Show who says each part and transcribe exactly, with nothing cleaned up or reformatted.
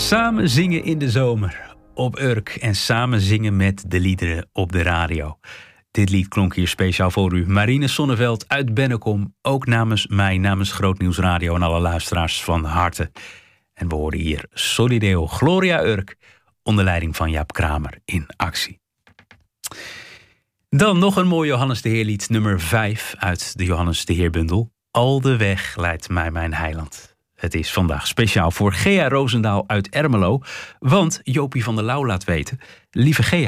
Speaker 1: Samen zingen in de zomer op Urk en samen zingen met de liederen op de radio. Dit lied klonk hier speciaal voor u. Marine Sonneveld uit Bennekom, ook namens mij, namens Grootnieuws Radio en alle luisteraars van harte. En we hoorden hier Solideo Gloria Urk onder leiding van Jaap Kramer in actie. Dan nog een mooi Johannes de Heer lied, nummer vijf uit de Johannes de Heer bundel. Al de weg leidt mij mijn heiland. Het is vandaag speciaal voor Gea Roosendaal uit Ermelo, want Jopie van der Lauw laat weten: lieve Gea,